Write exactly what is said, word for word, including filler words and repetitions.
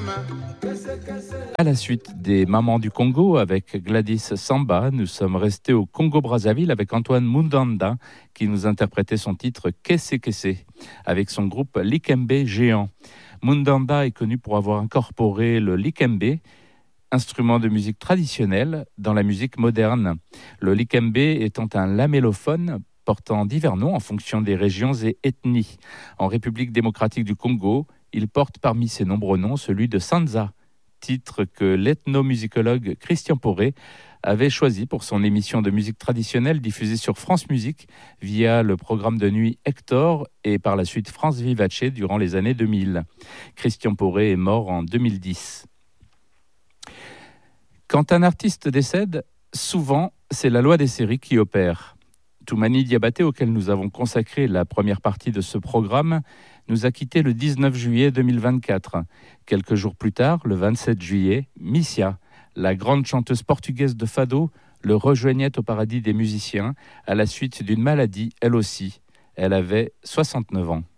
À la suite des Mamans du Congo avec Gladys Samba, nous sommes restés au Congo-Brazzaville avec Antoine Mundanda qui nous interprétait son titre Kesse Kesse avec son groupe Likembe Géant. Mundanda est connu pour avoir incorporé le likembe, instrument de musique traditionnel, dans la musique moderne. Le likembe étant un lamellophone portant divers noms en fonction des régions et ethnies. En République démocratique du Congo, il porte parmi ses nombreux noms celui de Sanza, titre que l'ethnomusicologue Christian Poré avait choisi pour son émission de musique traditionnelle diffusée sur France Musique via le programme de nuit Hector et par la suite France Vivace durant les années deux mille. Christian Poré est mort en deux mille dix. Quand un artiste décède, souvent c'est la loi des séries qui opère. Toumani Diabaté, auquel nous avons consacré la première partie de ce programme, nous a quittés le dix-neuf juillet deux mille vingt-quatre. Quelques jours plus tard, le vingt-sept juillet, Missia, la grande chanteuse portugaise de fado, le rejoignait au paradis des musiciens à la suite d'une maladie, elle aussi. Elle avait soixante-neuf ans.